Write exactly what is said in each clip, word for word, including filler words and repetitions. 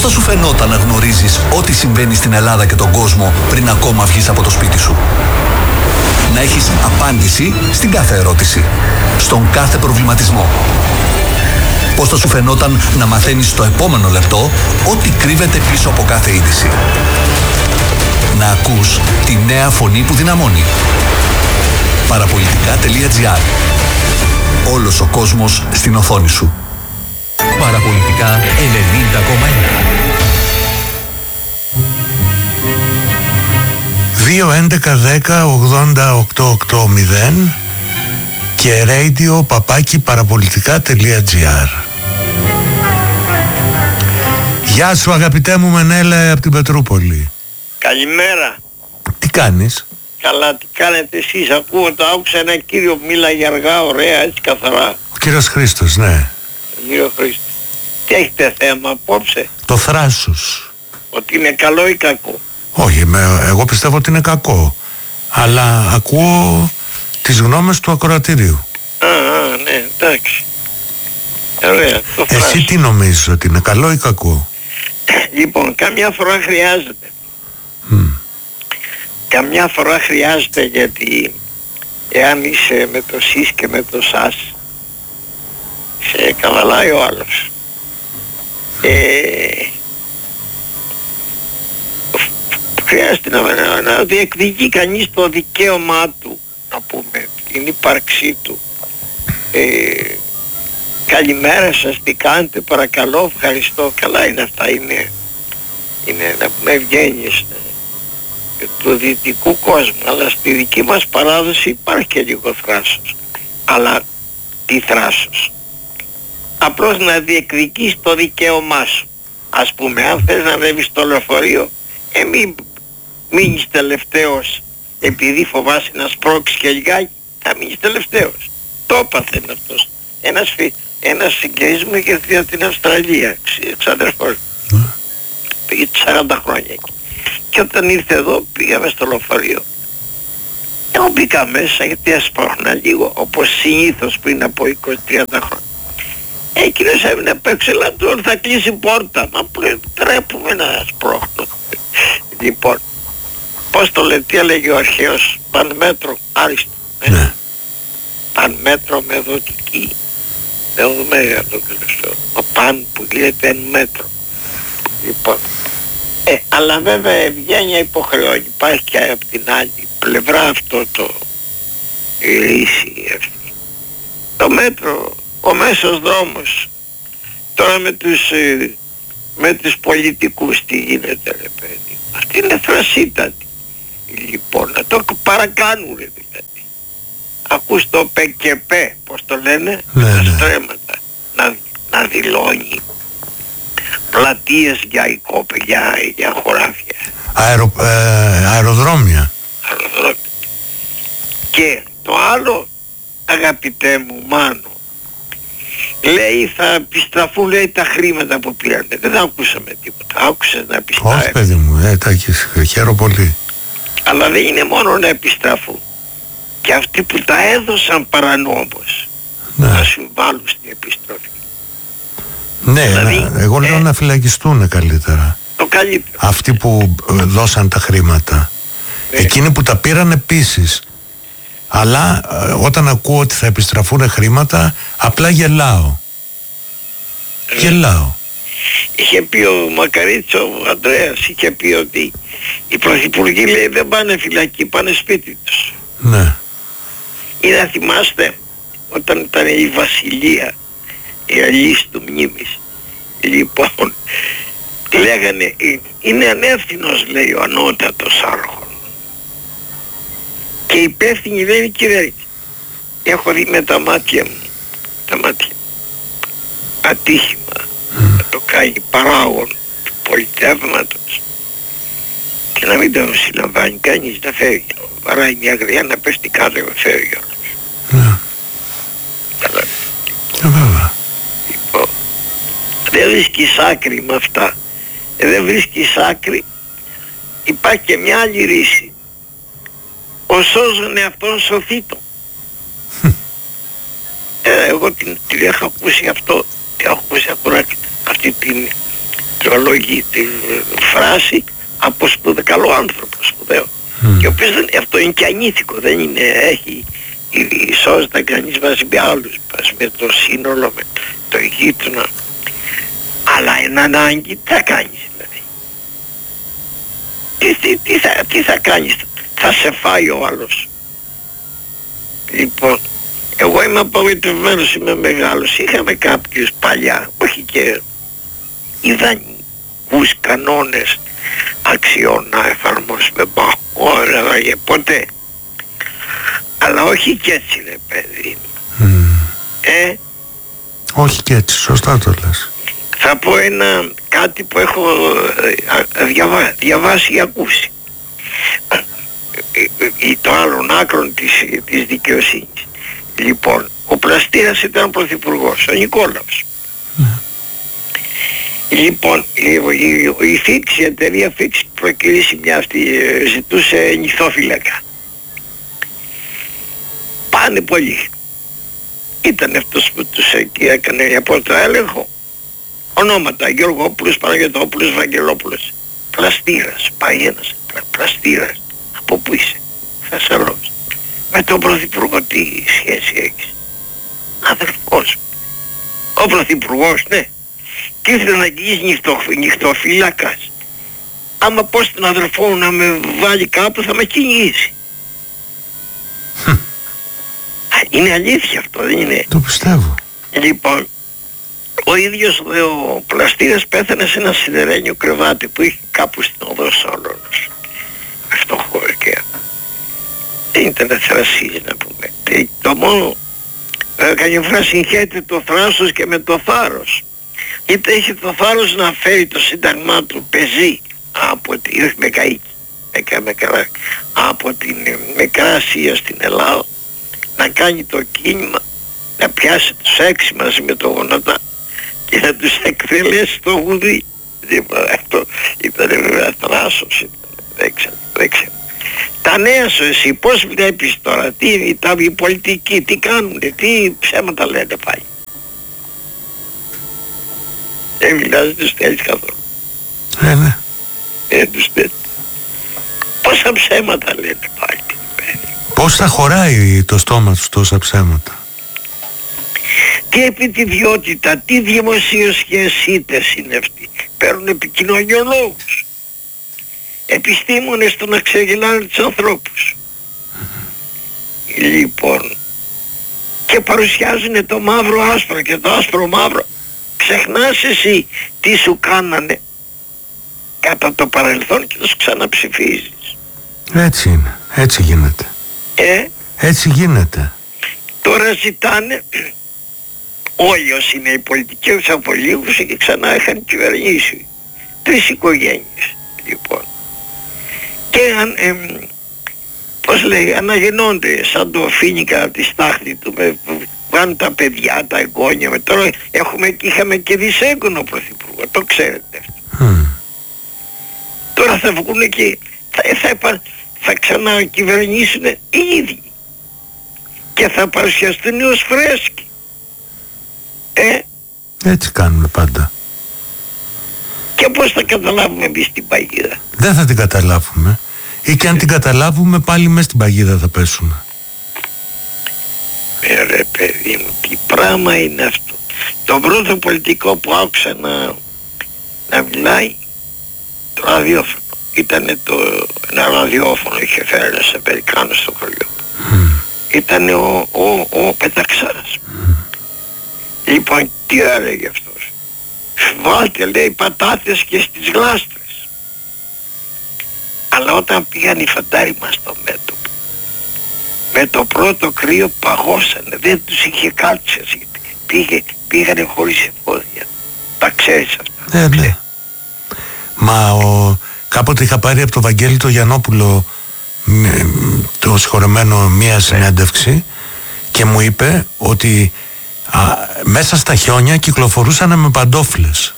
θα σου φαινόταν να γνωρίζεις ό,τι συμβαίνει στην Ελλάδα και τον κόσμο πριν ακόμα βγεις από το σπίτι σου? Να έχεις απάντηση στην κάθε ερώτηση, στον κάθε προβληματισμό. Πώς θα σου φαινόταν να μαθαίνεις στο επόμενο λεπτό ό,τι κρύβεται πίσω από κάθε είδηση? Να ακούς τη νέα φωνή που δυναμώνει. Παραπολιτικά.gr. Όλος ο κόσμος στην οθόνη σου. Παραπολιτικά ενενήντα κόμμα ένα. δύο έντεκα δέκα ογδόντα οκτώ ογδόντα και radio παπάκι παραπολιτικά.gr. Γεια σου αγαπητέ μου Μενέλε από την Πετρούπολη. Καλημέρα. Τι κάνεις? Καλά, τι κάνετε εσείς? Ακούω, το άκουσα ένα κύριο που μίλαγε αργά, ωραία, έτσι καθαρά. Ο κύριος Χρήστος, ναι. Ο κύριο Χρήστο. Τι έχετε θέμα απόψε? Το θράσος. Ότι είναι καλό ή κακό? Όχι, με, εγώ πιστεύω ότι είναι κακό. Αλλά ακούω τις γνώμες του ακροατηρίου. Α, α, ναι, εντάξει. Ωραία, το Εσύ θράσος. τι νομίζεις, ότι είναι καλό ή κακό? Λοιπόν, καμιά φορά χρειάζεται. Mm. Καμιά φορά χρειάζεται, γιατί εάν είσαι με το σεις και με το σας, σε καβαλάει ο άλλος. Ε, χρειάζεται να, να, να διεκδικεί κανείς το δικαίωμά του, να πούμε, την ύπαρξή του. Ε, καλημέρα σας, τι κάνετε, παρακαλώ, ευχαριστώ, καλά είναι αυτά, είναι, είναι να πούμε ευγένειες του δυτικού κόσμου, αλλά στη δική μας παράδοση υπάρχει και λίγο θράσος. Αλλά τι θράσος? Απλώς να διεκδικείς το δικαίωμά σου. Ας πούμε, αν θες να ανέβεις στο λεωφορείο, ε, μην μείνεις τελευταίος επειδή φοβάσαι να σπρώξεις και λιγάκι, θα μείνεις τελευταίος. Το έπαθεν αυτός. Ένας, φι... ένας συγγενής μου είχε δει από την Αυστραλία, εξαδερφός. Mm. Πήγε σαράντα χρόνια εκεί. Και όταν ήρθε εδώ πήγαμε στο λεωφορείο. Εγώ μπήκα μέσα γιατί έσπρωχνα λίγο, όπως συνήθως πριν από είκοσι με τριάντα χρόνια. Εκείνος έμεινε απ' έξω, έλα τώρα θα κλείσει πόρτα. Μα τρέπουμε να σπρώχνω. Λοιπόν, πώς το λέει, τι έλεγε ο αρχαίος? Πανμέτρο, άριστο. Ε? Ναι. Πανμέτρο με δοτική. Δεν δούμε το κλειστό. Ο παν που λέγεται εν μέτρο. Λοιπόν. Ε, αλλά βέβαια ευγένεια υποχρεώνει. Υπάρχει και από την άλλη πλευρά αυτό το η λύση αυτή. Το μέτρο, ο μέσος δρόμος. Τώρα με τους ε, με τους πολιτικούς τι γίνεται, ρε παιδί? Αυτή είναι θρασίτατη. Λοιπόν, να το παρακάνουν δηλαδή. Ακούς το ΠΚΠ, πώς το λένε, ναι, τα ναι. στρέμματα, να, να δηλώνει πλατείες για οικόπη, για, για χωράφια. Αερο, ε, αεροδρόμια. Αεροδρόμια. Και το άλλο, αγαπητέ μου Μάνο, λέει θα επιστραφούν, λέει, τα χρήματα που πήρανε. Δεν ακούσαμε τίποτα. Άκουσες να επιστραφούν? Όχι παιδί μου, ε, τάκης, χαίρομαι πολύ. Αλλά δεν είναι μόνο να επιστραφούν. Και αυτοί που τα έδωσαν παρανόμως, ναι, να συμβάλλουν στην επιστροφή. Ναι, δηλαδή, να, εγώ λέω ε, να φυλακιστούν καλύτερα. Το καλύτερο. Αυτοί που ε, δώσαν τα χρήματα. Ναι. Εκείνοι που τα πήραν επίσης. Αλλά ε, όταν ακούω ότι θα επιστραφούν χρήματα, απλά γελάω. Ναι. Γελάω. Είχε πει ο Μακαρίτσο, ο Ανδρέας, είχε πει ότι οι πρωθυπουργοί, λέει, δεν πάνε φυλακή, πάνε σπίτι τους. Ναι. Ή να θυμάστε όταν ήταν η Βασιλεία, η αλής του μνήμης, λοιπόν, λέγανε, είναι ανεύθυνος, λέει, ο ανώτατος άρχον. Και υπεύθυνη, λέει, η κυβέρνηση. Έχω δει με τα μάτια μου, τα μάτια μου, ατύχημα, mm. να το κάνει παράγον του πολιτεύματος και να μην το συλλαμβάνει κανείς, να φεύγει. Βαράει μια γριά να πέφτει κάτω και φεύγει όλος. Ναι. Καλά. Ε, βέβαια. Λοιπόν, δεν βρίσκεις άκρη με αυτά. Ε, δεν βρίσκεις άκρη. Υπάρχει και μια άλλη ρίση. Ο σώζον εαυτόν σωθήτο. ε, εγώ την, την έχω ακούσει αυτό. Την έχω ακούσει ακόμα αυτή την, το, ιδεολογία, τη φράση από σπουδαίο, καλό άνθρωπο, σπουδαίο. Mm. Και ο οποίος δεν, αυτό είναι και ανήθικο, δεν είναι, έχει ισότητα κανείς μαζί με άλλους, με το σύνολο, με το γείτονα. Αλλά εν ανάγκη τι θα κάνεις δηλαδή. Τι, τι, τι, θα, τι θα κάνεις, θα σε φάει ο άλλος. Λοιπόν, εγώ είμαι απογοητευμένος, είμαι μεγάλος. Είχαμε κάποιους παλιά, όχι και ιδανικούς κανόνες αξιών να εφαρμόσουμε, όλα και ποτέ. Αλλά όχι και έτσι, ρε παιδί. Mm. Ε, όχι και έτσι, σωστά το λες. Θα πω ένα κάτι που έχω διαβά, διαβάσει ή ακούσει. Το άλλον άκρον της, της δικαιοσύνης. Λοιπόν, ο Πλαστήρας ήταν πρωθυπουργός, ο Νικόλαος. Mm. Λοιπόν, η, η, η Φίξ, η εταιρεία Φίξ προκυρήσει μια αυτή, ζητούσε νυχθόφυλακα. Πάνε πολύ. Ήταν αυτός που τους εκεί έκανε από το έλεγχο. Ονόματα, Γεωργόπουλος, Παναγιωτόπουλος, Βαγγελόπουλος. Πλαστήρας, πάει ένας, Πλαστήρας. Από πού είσαι? Θεσσαλός. Με τον πρωθυπουργό τι σχέση έχεις? Αδερφός. Ο πρωθυπουργός, ναι. Και ήθελε να γίνεις νυχτο, νυχτοφύλακας. Άμα πω στον αδερφό μου να με βάλει κάπου θα με κυνηγήσει. Είναι αλήθεια αυτό, δεν είναι? Το πιστεύω. Λοιπόν, ο ίδιος ο Πλαστήρας πέθανε σε ένα σιδερένιο κρεβάτι που είχε κάπου στην οδό Σόλωνος. Αυτό χώρο και δεν ήταν θρασής να πούμε. Και το μόνο, καμιά φορά συγχαίρεται το θράσος και με το θάρρος. Είτε είχε το θάρρος να φέρει το σύνταγμά του πεζί από την, όχι με καΐκι, με καλά, από την Μικρά Ασία στην Ελλάδα, να κάνει το κίνημα, να πιάσει τους έξι μαζί με το γονατά και να τους εκτελέσει το γουδί. Αυτό ήταν βέβαια θράσος, ήταν, δεν ξέρω, δεν ξέρω. Τα νέα σου εσύ πώς βλέπεις τώρα, τι, τα, οι πολιτικοί, τι κάνουνε, τι ψέματα λένε πάλι? Δεν μιλάς, δεν τους θέλεις καθόλου. Ε, ναι. Δεν τους θέλεις. Πόσα ψέματα λένε πάλι? Πώς θα χωράει το στόμα τους τόσα ψέματα? Τι επιτιδιότητα, τι δημοσιοσχεσίτες είναι αυτοί. Παίρνουν επικοινωνιολόγους, επιστήμονες το να ξεγελάνε τους ανθρώπους. Mm-hmm. Λοιπόν, και παρουσιάζουν το μαύρο άσπρο και το άσπρο μαύρο. Ξεχνάς εσύ τι σου κάνανε κατά το παρελθόν και τους ξαναψηφίζεις. Έτσι είναι, έτσι γίνεται. Ε, έτσι γίνεται. Τώρα ζητάνε όλοι όσοι είναι οι πολιτικές απολύγους και ξανά είχαν κυβερνήσει. Τρεις οικογένειες λοιπόν. Και αν, ε, πώς λέει, αναγεννώνται σαν το φοίνικα τη στάχτη του, με, βγάνουν τα παιδιά, τα εγγόνια. Με, τώρα έχουμε, είχαμε και δυσέγγωνο πρωθυπουργό, το ξέρετε αυτό. Mm. Τώρα θα βγουν και θα, θα, θα ξανακυβερνήσουν οι ίδιοι και θα παρουσιαστούν ως φρέσκοι. Ε, έτσι κάνουμε πάντα. Και πώς θα καταλάβουμε εμείς την παγίδα? Δεν θα την καταλάβουμε. Ή και αν την καταλάβουμε πάλι μες στην παγίδα θα πέσουμε. Ε, ρε παιδί μου, τι πράγμα είναι αυτό? Το πρώτο πολιτικό που άκουσα να, να μιλάει, το ραδιόφωνο. Ήτανε το, ένα ραδιόφωνο, είχε φέρει ένας Αμερικάνος στο χωριό. Mm. Ήτανε ο, ο, ο Πεταξάς. Mm. Λοιπόν, τι έλεγε αυτός? Βάλτε, λέει, πατάτες και στις γλάστρες. Αλλά όταν πήγαν οι φαντάροι μας στο μέτωπο, με το πρώτο κρύο παγώσανε, δεν τους είχε κάλτσες, πήγε, πήγανε χωρίς εφόδια. Τα ξέρεις αυτά? Ναι, ναι. Μα ο, κάποτε είχα πάρει από το Βαγγέλη το Γιαννόπουλο, το συγχωρεμένο, μία συνέντευξη και μου είπε ότι α, μέσα στα χιόνια κυκλοφορούσαν με παντόφλες.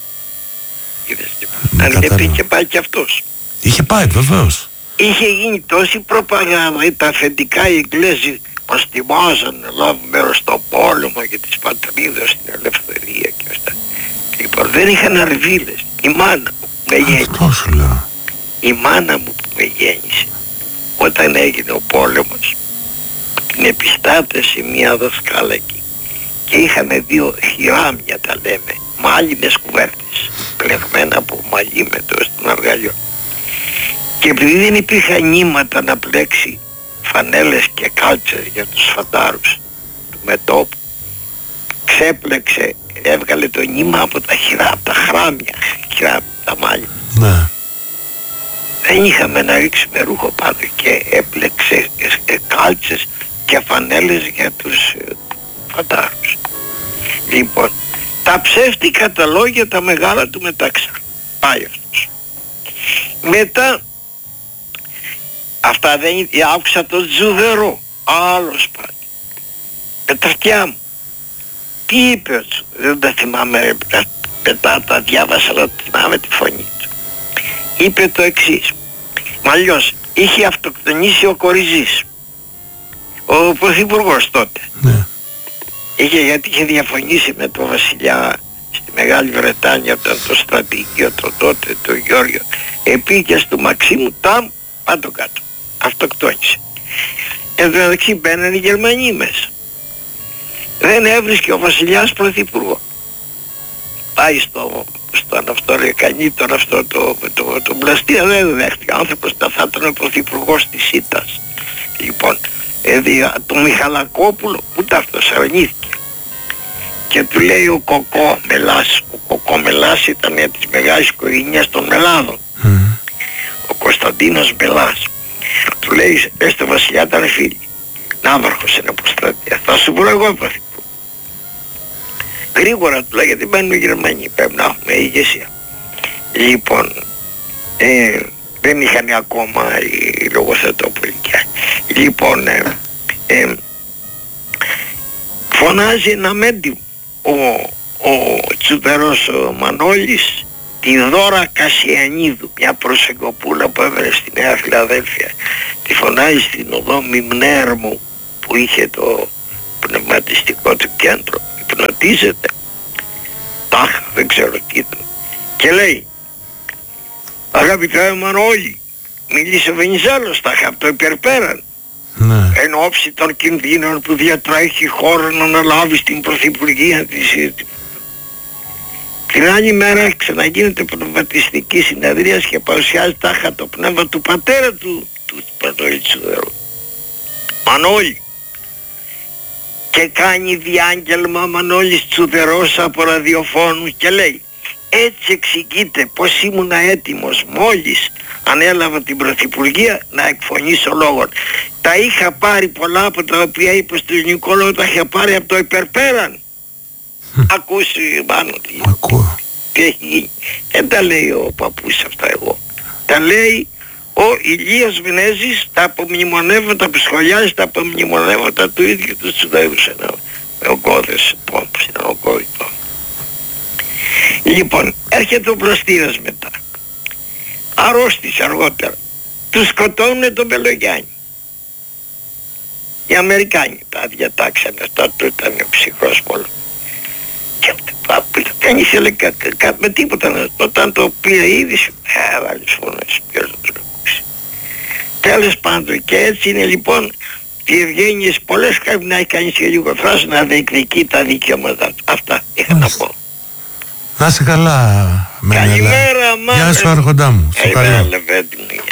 Αν δεν είχε πάει και αυτός. Είχε πάει βεβαίως. Είχε γίνει τόση προπαγάνδα, τα αφεντικά οι Εγγλέζοι μας τιμάζαν να λάβουν μέρος στο πόλεμο και τις πατρίδες, στην ελευθερία και αυτά. Λοιπόν, δεν είχαν αρβίλες. Η μάνα μου που με γέννησε. Αυτό σου λέω. Η μάνα μου που με γέννησε, όταν έγινε ο πόλεμος, την επιστάτησε μια δασκάλα εκεί και είχαν δύο χειράμια, τα λέμε, μάλινες κουβέρτες, πλεγμένα από μαλλί με το στον αργαλιό. Και επειδή δεν υπήρχαν νήματα να πλέξει φανέλες και κάλτσες για τους φαντάρους του μετώπου, ξέπλεξε, έβγαλε το νήμα από τα χειρά, από τα χράμια, χειράμια, τα μάλια. Ναι. Δεν είχαμε να ρίξουμε ρούχο πάνω και έπλεξε ε, κάλτσες και φανέλες για τους ε, φαντάρους. Λοιπόν, τα ψεύτικα τα λόγια τα μεγάλα του μετάξα. Πάει αυτός. Μετά, αυτά δεν είναι, άκουσα τον Τζουδερό, άλλος πάλι. Πετρακιά μου, τι είπε ο Τζουδερό, δεν τα θυμάμαι, ρε, μετά τα διάβασα, αλλά θυμάμαι τη φωνή του. Είπε το εξής, μαλλιώς, είχε αυτοκτονήσει ο Κοριζής, ο πρωθυπουργός τότε. Ναι. Είχε, γιατί είχε διαφωνήσει με τον βασιλιά στη Μεγάλη Βρετάνια, όταν το στρατηγείο το τότε, το Γιώργιο, επήγε στο Μαξίμου, τάμ, πάντο κάτω, αυτοκτόνησε. Εν τω μεταξύ μπαίνανε οι Γερμανοί μέσα. Δεν έβρισκε ο βασιλιάς πρωθυπουργό. Πάει στο, στον αυτό ρε, κανεί τον αυτό το, το, το, το πλαστήρα, δεν δέχτηκε. Ο άνθρωπος θα ήταν ο πρωθυπουργός της ΣΥΤΑς. Λοιπόν, έδει το Μιχαλακόπουλο, ούτε αυτός αρνήθηκε. Και του λέει ο Κοκό Μελάς, ο Κοκό Μελάς ήταν της μεγάλης οικογένειας των Μελάδων. Mm. Ο Κωνσταντίνος Μελάς. Του λέει, πες το βασιλιά ήταν φίλοι. Ναύαρχος είναι αποστρατεία, θα σου βρω εγώ πρωθυπουργό. Γρήγορα του λέει, γιατί μπαίνουν οι Γερμανοί, πρέπει να έχουμε ηγεσία. Λοιπόν, ε, δεν είχαν ακόμα οι λογοθετόπουλοι. Λοιπόν, ε, ε, φωνάζει ένα μέντιμ ο, ο Τσουδερός ο Μανώλης, τη Δώρα Κασιανίδου, μια προσεγγοπούλα που έβρε στη Νέα Φιλαδέλφια. Τη φωνάζει στην οδό Μιμνέρμου που είχε το πνευματιστικό του κέντρο. Υπνοτίζεται, τάχα, δεν ξέρω τι ήταν, και λέει, αγαπητέ Μανώλη, μίλησε ο Βενιζέλος, τάχα, από το υπερπέραν. Ναι. Εν όψη των κινδύνων που διατρέχει η χώρα να αναλάβει στην πρωθυπουργία της. Την άλλη μέρα ξαναγίνεται πνευματιστική συνεδρία και παρουσιάζει τάχα το πνεύμα του πατέρα του, του Μανώλη Τσουδερού. Μανώλη. Και κάνει διάγγελμα Μανώλης Τσουδερός από ραδιοφώνου και λέει, έτσι εξηγείται πως ήμουνα έτοιμος μόλις ανέλαβα την πρωθυπουργία να εκφωνήσω λόγων. Τα είχα πάρει πολλά από τα οποία είπε στο ελληνικό λόγο, τα είχα πάρει από το υπερπέραν. Ακούσει πάνω τι, τι έχει γίνει. Δεν τα λέει ο παππούς αυτά εγώ. Τα λέει ο Ηλίας Βενέζης, τα απομνημονεύματα που σχολιάζει, τα απομνημονεύματα του ίδιου του Τσουδερού με ογκώδες πόμπους, είναι ογκώδητο. Λοιπόν, έρχεται ο Πλαστήρας μετά. Αρρώστησε αργότερα. Τους σκοτώνουνε τον Πελογιάννη. Οι Αμερικάνοι τα διατάξανε, αυτά του ήταν ο ψυχρός πόλεμος. Και δεν ήθελε κα, κα, με τίποτα, όταν το πήρε είδηση, έβαλες φωνές, ποιος δεν το ακούσει. Τέλος πάντων, και έτσι είναι λοιπόν οι ευγένειες πολλές, πρέπει να έχει κανείς και λίγο φράση να διεκδικεί τα δικαιώματα. Αυτά είχα να πω. Να είσαι καλά, Μενέλα. Καλημέρα, μάνα. Γεια σου, Άρχοντά μου. Καλημέρα, Λεβέντη μου.